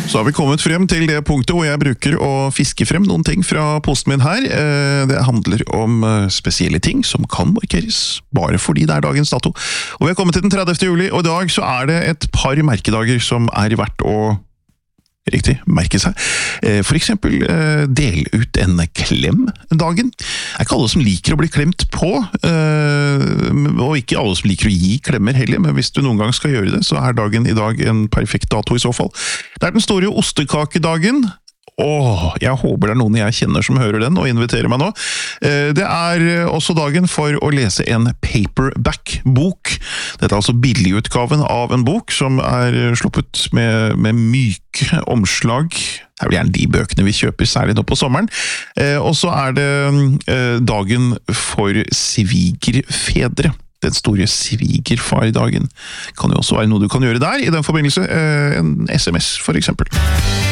Så har vi kommet frem til det punktet hvor jeg bruker å fiske frem noen ting fra posten min her. Det handler om spesielle ting som kan markeres, bare fordi det er dagens dato. Og vi har kommet til den 30. juli, og i dag så er det et par merkedager som er verdt å merke seg. For eksempel del ut en klem dagen. Det er ikke alle som liker å bli klemt på, og ikke alle som liker å gi klemmer heller, men hvis du noen gang skal gjøre det, så er dagen i dag en perfekt dato i så fall. Det er den store ostekakedagen. Jeg håper det er noen jeg kjenner som hører den og inviterer meg nå. Det er også dagen for å lese en paperback-bok. Dette er altså billigutgaven av en bok som er sluppet med myke omslag. Det er vel gjerne de bøkene vi kjøper, særlig nå på sommeren. Og så er det dagen for svigerfedre. Den store svigerfardagen kan jo også være noe du kan gjøre der, i den forbindelse en SMS for eksempel.